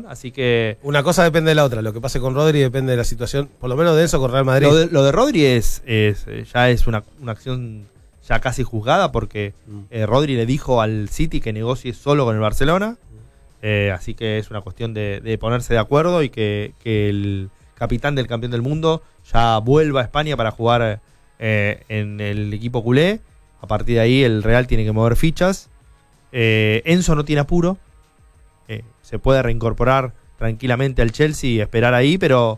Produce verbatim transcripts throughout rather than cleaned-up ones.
Champions, así que... Una cosa depende de la otra, lo que pase con Rodri depende de la situación, por lo menos de eso con Real Madrid. Lo de, lo de Rodri es, es ya es una, una acción ya casi juzgada porque mm. eh, Rodri le dijo al City que negocie solo con el Barcelona, eh, así que es una cuestión de, de ponerse de acuerdo y que, que el capitán del campeón del mundo ya vuelva a España para jugar eh, en el equipo culé. A partir de ahí el Real tiene que mover fichas. eh, Enzo no tiene apuro, eh, se puede reincorporar tranquilamente al Chelsea y esperar ahí, pero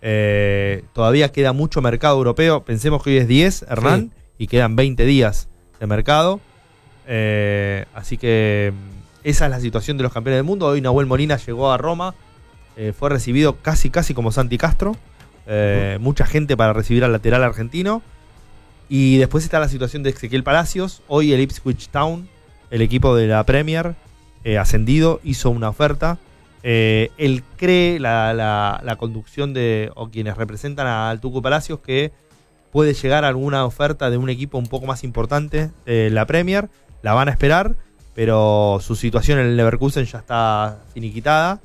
eh, todavía queda mucho mercado europeo. Pensemos que hoy es diez, Hernán, sí. y quedan veinte días de mercado, eh, así que esa es la situación de los campeones del mundo. Hoy Nahuel Molina llegó a Roma, eh, fue recibido casi casi como Santi Castro, eh, uh-huh. mucha gente para recibir al lateral argentino. Y después está la situación de Ezequiel Palacios. Hoy el Ipswich Town, el equipo de la Premier, eh, ascendido, hizo una oferta. Eh, él cree, la, la, la conducción de o quienes representan al Tucu Palacios, que puede llegar a alguna oferta de un equipo un poco más importante de la Premier. La van a esperar, pero su situación en el Leverkusen ya está finiquitada.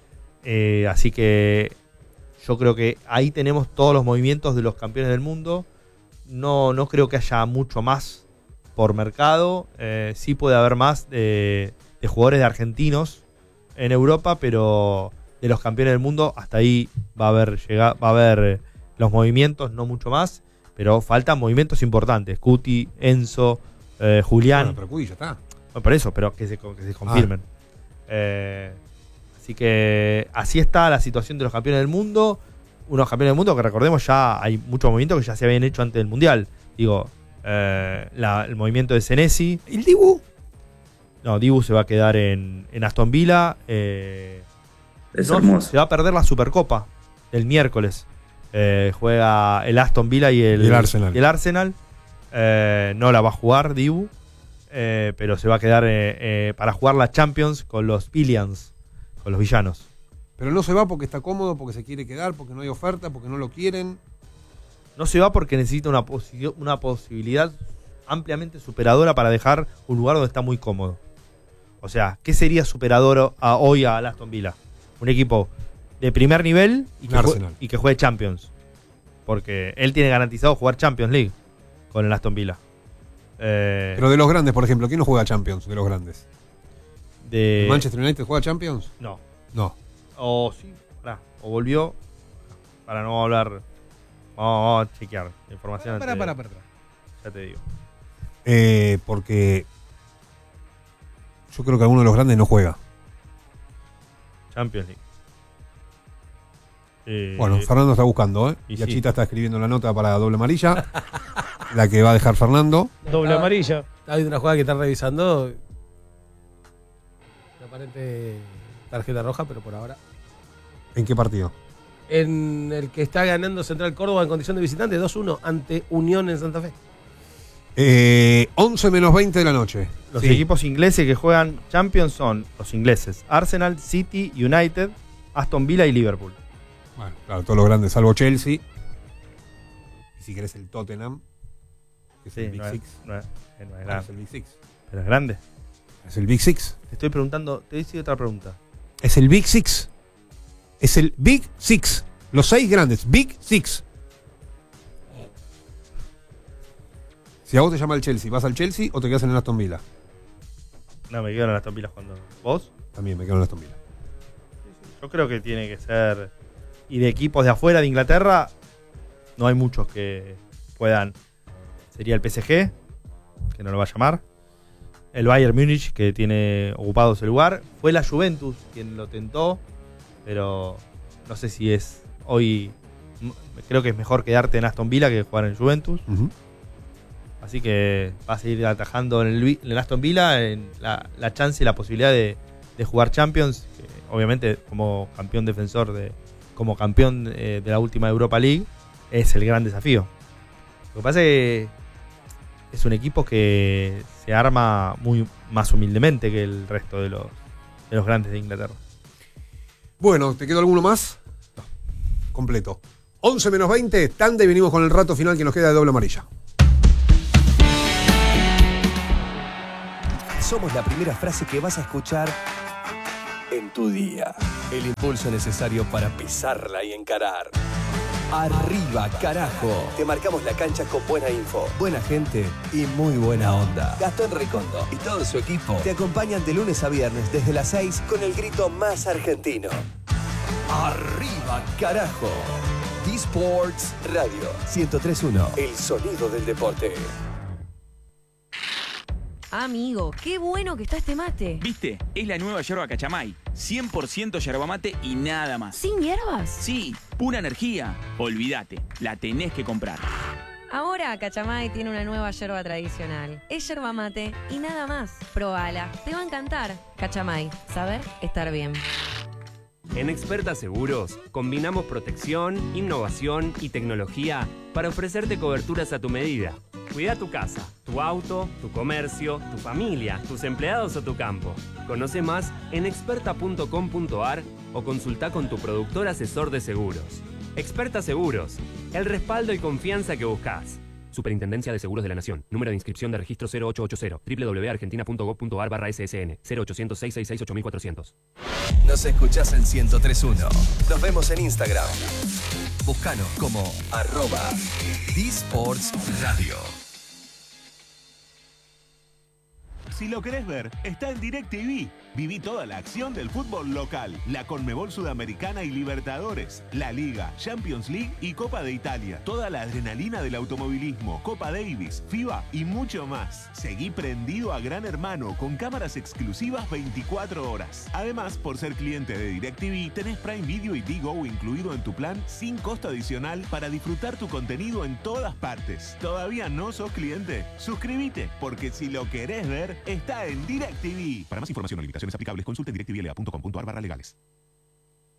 Eh, así que yo creo que ahí tenemos todos los movimientos de los campeones del mundo. No, no creo que haya mucho más por mercado. Eh, sí puede haber más de, de jugadores de argentinos en Europa, pero de los campeones del mundo hasta ahí va a haber llegado, va a haber los movimientos, no mucho más, pero faltan movimientos importantes. Cuti, Enzo, eh, Julián. Bueno, pero Cuti ya está. Bueno, por eso, pero que se, que se confirmen. Ah. Eh, así que así está la situación de los campeones del mundo. Unos campeones del mundo que, recordemos, ya hay muchos movimientos que ya se habían hecho antes del Mundial. Digo, eh, la, el movimiento de Senesi. ¿El Dibu? No, Dibu se va a quedar en, en Aston Villa. Eh, es no, hermoso. Se va a perder la Supercopa del miércoles. Eh, juega el Aston Villa y el, y el Arsenal. Y el Arsenal. Eh, no la va a jugar Dibu, eh, pero se va a quedar eh, eh, para jugar la Champions con los Villains, con los villanos. Pero no se va porque está cómodo, porque se quiere quedar, porque no hay oferta, porque no lo quieren. No se va porque necesita una, posi- una posibilidad ampliamente superadora para dejar un lugar donde está muy cómodo. O sea, ¿qué sería superador a, hoy a Aston Villa? Un equipo de primer nivel y que, juegue, y que juegue Champions. Porque él tiene garantizado jugar Champions League con el Aston Villa. Eh, Pero de los grandes, por ejemplo, ¿quién no juega Champions de los grandes? De... ¿El Manchester United juega Champions? No. No. O sí, pará, o volvió, para no hablar, vamos, vamos a chequear la información. Para, para, para, para. Ya te digo. Eh, porque yo creo que alguno de los grandes no juega. Champions League. Eh, bueno, Fernando está buscando, ¿eh? Y y Achita sí. está escribiendo la nota para doble amarilla, la que va a dejar Fernando. Doble ah, amarilla. Está habiendo una jugada que están revisando. Una aparente tarjeta roja, pero por ahora. ¿En qué partido? En el que está ganando Central Córdoba en condición de visitante dos uno ante Unión en Santa Fe. Eh, once menos veinte de la noche. Los sí. equipos ingleses que juegan Champions son los ingleses: Arsenal, City, United, Aston Villa y Liverpool. Bueno, claro, todos los grandes, salvo Chelsea. Y si querés el Tottenham, que es Sí, el Big no Six. Es, no es, no es Ah, grande. es el Big Six. Pero es grande. Es el Big Six. Te estoy preguntando, te hice otra pregunta. Es el Big Six. Es el Big Six. Los seis grandes. Big Six. Si a vos te llama el Chelsea, ¿vas al Chelsea o te quedas en el Aston Villa? No, me quedo en las Aston Villa cuando. ¿Vos? También me quedo en el Aston Villa. Yo creo que tiene que ser. Y de equipos de afuera de Inglaterra, no hay muchos que puedan. Sería el P S G, que no lo va a llamar. El Bayern Múnich, que tiene ocupado ese lugar. Fue la Juventus quien lo tentó, pero no sé si es hoy. Creo que es mejor quedarte en Aston Villa que jugar en Juventus. Uh-huh. Así que va a seguir atajando en el, en el Aston Villa en la, la chance y la posibilidad de, de jugar Champions. Que obviamente, como campeón defensor, de como campeón eh, de la última Europa League, es el gran desafío. Lo que pasa es que es un equipo que se arma muy más humildemente que el resto de los, de los grandes de Inglaterra. Bueno, ¿te quedó alguno más? No. Completo. once menos veinte, tanda y venimos con el rato final que nos queda de doble amarilla. Somos la primera frase que vas a escuchar en tu día. El impulso necesario para pisarla y encarar. Arriba, carajo. Te marcamos la cancha con buena info, buena gente y muy buena onda. Gastón Recondo y todo su equipo te acompañan de lunes a viernes desde las seis con el grito más argentino. Arriba, carajo. D-Sports Radio ciento tres punto uno. El sonido del deporte. Amigo, qué bueno que está este mate. ¿Viste? Es la nueva yerba Cachamay. cien por ciento yerba mate y nada más. ¿Sin hierbas? Sí, pura energía. Olvídate, la tenés que comprar. Ahora Cachamay tiene una nueva yerba tradicional. Es yerba mate y nada más. Probala, te va a encantar. Cachamay, saber estar bien. En Experta Seguros, combinamos protección, innovación y tecnología para ofrecerte coberturas a tu medida. Cuida tu casa, tu auto, tu comercio, tu familia, tus empleados o tu campo. Conoce más en experta punto com punto a r o consulta con tu productor asesor de seguros. Experta Seguros, el respaldo y confianza que buscas. Superintendencia de Seguros de la Nación. Número de inscripción de registro cero ocho ocho cero. doble u doble u doble u punto argentina punto gov punto a r barra S S N. cero ochocientos, seiscientos sesenta y ocho, mil cuatrocientos. Nos escuchás en ciento tres punto uno. Nos vemos en Instagram. Búscanos como arroba D-Sports Radio. Si lo querés ver, está en DirecTV. Viví toda la acción del fútbol local, la Conmebol Sudamericana y Libertadores, la Liga, Champions League y Copa de Italia. Toda la adrenalina del automovilismo, Copa Davis, FIBA y mucho más. Seguí prendido a Gran Hermano con cámaras exclusivas veinticuatro horas. Además, por ser cliente de DirecTV, tenés Prime Video y Digo incluido en tu plan sin costo adicional para disfrutar tu contenido en todas partes. ¿Todavía no sos cliente? Suscríbete, porque si lo querés ver, está en DirecTV. Para más información o limitaciones aplicables, consulte directvla punto com punto a r barra legales.